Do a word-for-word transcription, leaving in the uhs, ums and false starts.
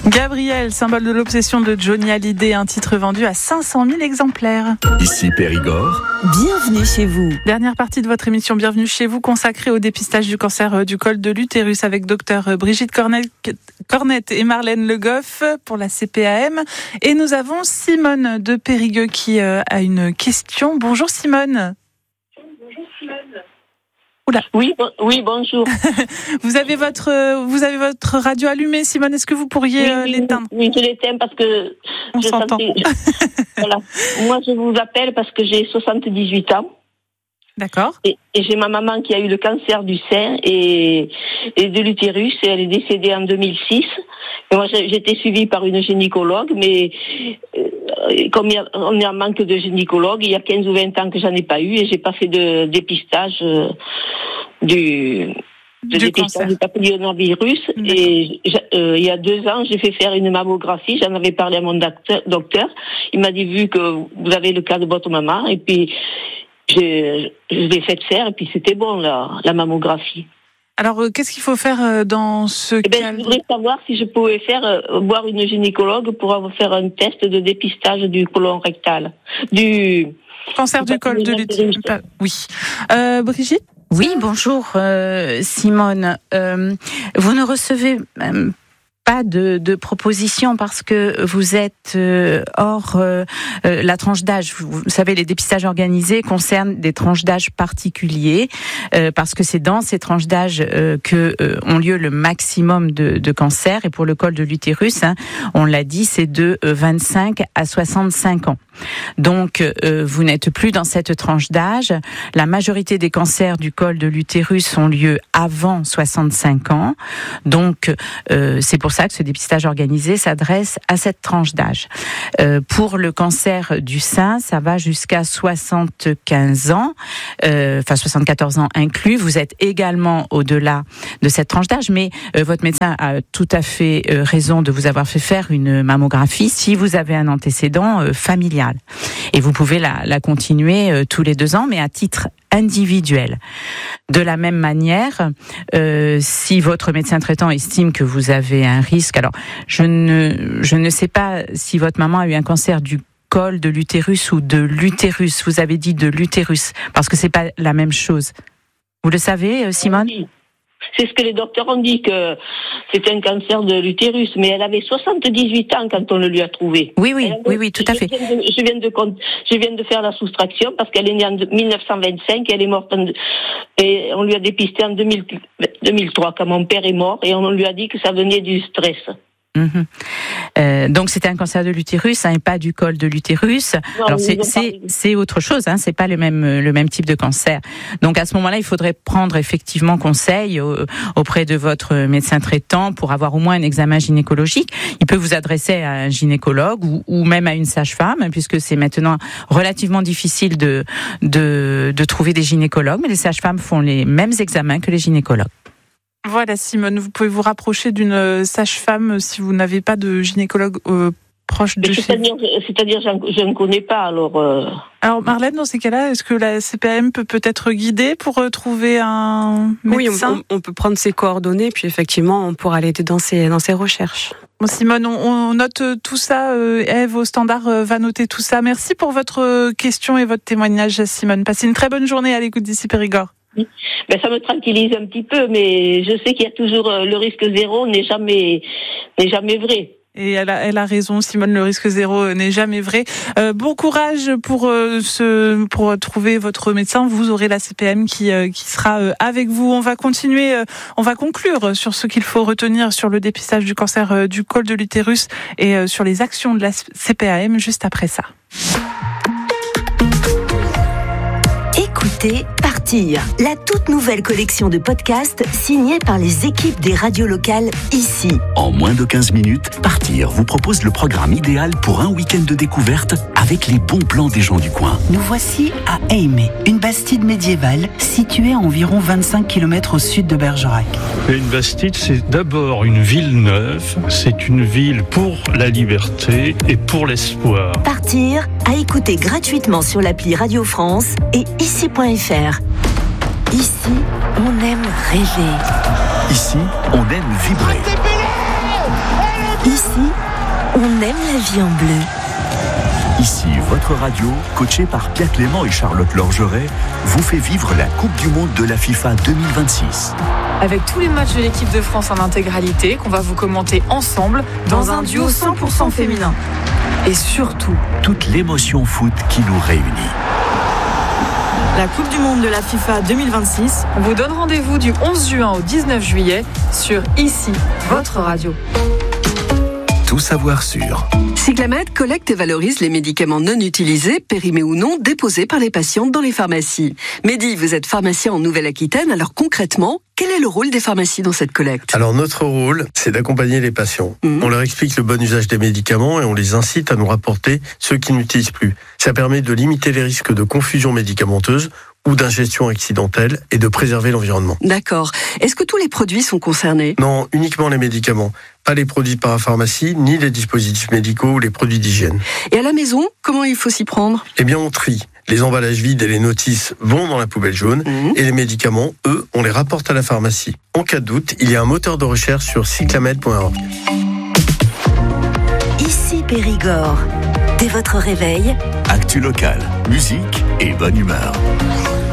Gabriel, symbole de l'obsession de Johnny Hallyday, un titre vendu à cinq cent mille exemplaires. Ici Périgord. Bienvenue chez vous. Dernière partie de votre émission Bienvenue chez vous, consacrée au dépistage du cancer du col de l'utérus avec docteur Brigitte Cornette et Marlène Le Goff pour la C P A M. Et nous avons Simone de Périgueux qui a une question. Bonjour Simone. Bonjour Simone. Oula. Oui, bon, oui, bonjour. vous avez votre, vous avez votre radio allumée, Simone. Est-ce que vous pourriez oui, euh, oui, l'éteindre? Oui, je l'éteins parce que on je s'entend. Sentais... voilà. Moi, je vous appelle parce que j'ai soixante-dix-huit ans. D'accord. Et, et j'ai ma maman qui a eu le cancer du sein et, et de l'utérus et elle est décédée en deux mille six. Et moi, j'ai, j'ai été suivie par une gynécologue, mais euh, comme il y a, on est en manque de gynécologue, il y a quinze ou vingt ans que j'en ai pas eu et j'ai pas fait de dépistage euh, du, de du dépistage cancer du papillomavirus. D'accord. Et euh, il y a deux ans, j'ai fait faire une mammographie. J'en avais parlé à mon docteur. docteur. Il m'a dit, vu que vous avez le cas de votre maman, et puis je, je l'ai fait faire, et puis c'était bon, la, la mammographie. Alors, euh, qu'est-ce qu'il faut faire euh, dans ce Eh ben, cas? je voudrais savoir si je pouvais faire euh, voir une gynécologue pour avoir faire un test de dépistage du côlon rectal, du cancer du, du col de l'utérus. Oui. Euh, Brigitte? Oui, bonjour euh, Simone. Euh, vous ne recevez euh, pas de, de proposition parce que vous êtes euh, hors euh, euh, la tranche d'âge. Vous, vous savez, les dépistages organisés concernent des tranches d'âge particuliers euh, parce que c'est dans ces tranches d'âge euh, que euh, ont lieu le maximum de, de cancers. Et pour le col de l'utérus, hein, on l'a dit, c'est de euh, vingt-cinq à soixante-cinq ans. Donc, euh, vous n'êtes plus dans cette tranche d'âge. La majorité des cancers du col de l'utérus ont lieu avant soixante-cinq ans. Donc, euh, c'est pour ça que ce dépistage organisé s'adresse à cette tranche d'âge. Euh, pour le cancer du sein, ça va jusqu'à soixante-quinze ans, euh, enfin soixante-quatorze ans inclus. Vous êtes également au-delà de cette tranche d'âge, mais euh, votre médecin a tout à fait euh, raison de vous avoir fait faire une mammographie si vous avez un antécédent euh, familial. Et vous pouvez la, la continuer euh, tous les deux ans, mais à titre individuel. De la même manière, euh, si votre médecin traitant estime que vous avez un risque, alors je ne, je ne sais pas si votre maman a eu un cancer du col de l'utérus ou de l'utérus. Vous avez dit de l'utérus, parce que c'est pas la même chose. Vous le savez, Simone ? Oui. C'est ce que les docteurs ont dit, que c'était un cancer de l'utérus, mais elle avait soixante-dix-huit ans quand on le lui a trouvé. Oui, oui, avait, oui, oui, tout à fait. Je viens de, je viens de, je viens de faire la soustraction parce qu'elle est née en mille neuf cent vingt-cinq, elle est morte en, et on lui a dépisté en deux mille, deux mille trois quand mon père est mort et on lui a dit que ça venait du stress. Mmh. Euh, donc c'était un cancer de l'utérus, hein, et pas du col de l'utérus. Non, alors c'est, c'est, c'est autre chose, hein, c'est pas le même le même type de cancer. Donc à ce moment-là, il faudrait prendre effectivement conseil au, auprès de votre médecin traitant pour avoir au moins un examen gynécologique. Il peut vous adresser à un gynécologue ou, ou même à une sage-femme, puisque c'est maintenant relativement difficile de de, de trouver des gynécologues, mais les sages-femmes font les mêmes examens que les gynécologues. Voilà Simone, vous pouvez vous rapprocher d'une sage-femme si vous n'avez pas de gynécologue euh, proche de Mais chez c'est-à-dire, vous. c'est-à-dire je ne connais pas, alors... Euh... Alors Marlène, dans ces cas-là, est-ce que la C P A M peut peut-être guider pour trouver un médecin ? Oui, on, on peut prendre ses coordonnées, puis effectivement, on pourra l'aider dans ses, dans ses recherches. Bon, Simone, on, on note tout ça. Euh, Ève, au standard, euh, va noter tout ça. Merci pour votre question et votre témoignage, Simone. Passez une très bonne journée à l'écoute d'Ici Périgord. Ben, ça me tranquillise un petit peu, mais je sais qu'il y a toujours euh, le risque zéro n'est jamais n'est jamais vrai. Et elle a, elle a raison, Simone, le risque zéro n'est jamais vrai. Euh, bon courage pour euh, ce, pour trouver votre médecin. Vous aurez la C P A M qui euh, qui sera euh, avec vous. On va continuer, euh, on va conclure sur ce qu'il faut retenir sur le dépistage du cancer euh, du col de l'utérus et euh, sur les actions de la C P A M juste après ça. Écoutez Partir, la toute nouvelle collection de podcasts signée par les équipes des radios locales ici. En moins de quinze minutes, Partir vous propose le programme idéal pour un week-end de découverte avec les bons plans des gens du coin. Nous voici à Aimé, une bastide médiévale située à environ vingt-cinq kilomètres au sud de Bergerac. Une bastide, c'est d'abord une ville neuve, c'est une ville pour la liberté et pour l'espoir. Partir, à écouter gratuitement sur l'appli Radio France et ici point f r. Ici, on aime rêver. Ici, on aime vibrer. Ici, on aime la vie en bleu. Ici, votre radio, coachée par Pierre Clément et Charlotte Lorgeret, vous fait vivre la Coupe du Monde de la FIFA deux mille vingt-six. Avec tous les matchs de l'équipe de France en intégralité, qu'on va vous commenter ensemble dans, dans un duo cent pour cent féminin. Et surtout, toute l'émotion foot qui nous réunit. La Coupe du Monde de la FIFA deux mille vingt-six, on vous donne rendez-vous du onze juin au dix-neuf juillet sur Ici, votre radio. Tout savoir sur. Cyclamed collecte et valorise les médicaments non utilisés, périmés ou non, déposés par les patientes dans les pharmacies. Mehdi, vous êtes pharmacien en Nouvelle-Aquitaine, alors concrètement, quel est le rôle des pharmacies dans cette collecte ? Alors notre rôle, c'est d'accompagner les patients. Mmh. On leur explique le bon usage des médicaments et on les incite à nous rapporter ceux qui n'utilisent plus. Ça permet de limiter les risques de confusion médicamenteuse ou d'ingestion accidentelle et de préserver l'environnement. D'accord. Est-ce que tous les produits sont concernés ? Non, uniquement les médicaments. Pas les produits de parapharmacie, ni les dispositifs médicaux ou les produits d'hygiène. Et à la maison, comment il faut s'y prendre ? Eh bien, on trie. Les emballages vides et les notices vont dans la poubelle jaune mmh. et les médicaments, eux, on les rapporte à la pharmacie. En cas de doute, il y a un moteur de recherche sur cyclamed point org. Ici Périgord. Dès votre réveil, actu local, musique et bonne humeur.